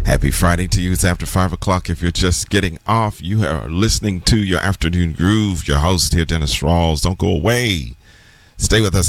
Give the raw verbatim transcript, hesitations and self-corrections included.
Happy Friday to you. It's after five o'clock. If you're just getting off, you are listening to your afternoon groove. Your host here, Dennis Rawls. Don't go away. Stay with us.